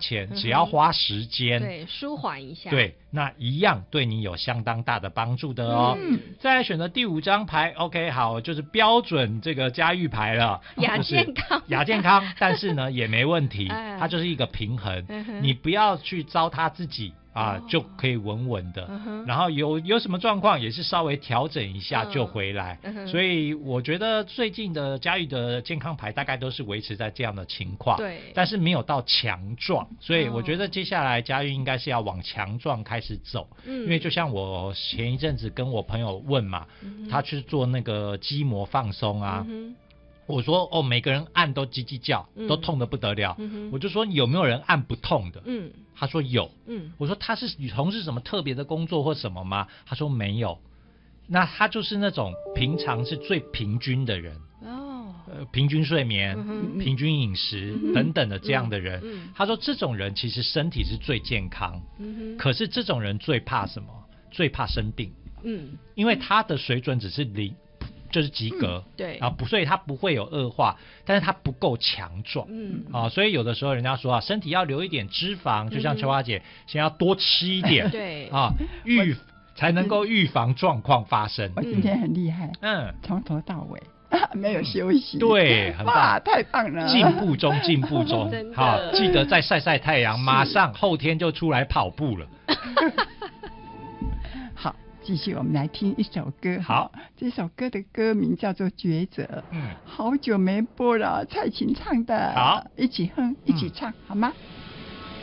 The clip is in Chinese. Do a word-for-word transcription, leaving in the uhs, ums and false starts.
钱， 嗯、 只要花时间， 对，舒缓一下， 对，那一样对你有相当大的帮助的哦。嗯、再来选择第五张牌 ，OK， 好，就是标准这个家喻牌了， 亚健康， 亚健康，但是呢也没问题，它就是一个平衡，嗯、你不要去糟蹋自己。啊，就可以稳稳的，嗯、然后有有什么状况也是稍微调整一下就回来，嗯、所以我觉得最近的嘉裕的健康牌大概都是维持在这样的情况，对，但是没有到强壮，所以我觉得接下来嘉裕应该是要往强壮开始走，嗯、因为就像我前一阵子跟我朋友问嘛，嗯、他去做那个筋膜放松啊。嗯我说哦，每个人按都叽叽叫，都痛得不得了。嗯、我就说有没有人按不痛的？嗯、他说有。嗯、我说他是从事什么特别的工作或什么吗？他说没有。那他就是那种平常是最平均的人。哦。呃，平均睡眠、嗯、平均饮食、嗯、等等的这样的人。嗯、他说这种人其实身体是最健康。嗯、可是这种人最怕什么？最怕生病。嗯。因为他的水准只是零。就是及格，嗯、对啊，不，所以它不会有恶化，但是它不够强壮，嗯啊，所以有的时候人家说啊，身体要留一点脂肪，就像秋花姐先要多吃一点，对啊，预才能够预防状况发生。 我今天很厉害，嗯，从头到尾没有休息， 对，很棒， 太棒了， 进步中，进步中，好，记得再晒晒太阳，马上后天就出来跑步了。 继续，我们来听一首歌。好，这首歌的歌名叫做《抉择》。嗯，好久没播了，蔡琴唱的。好，一起哼，一起唱，嗯、好吗？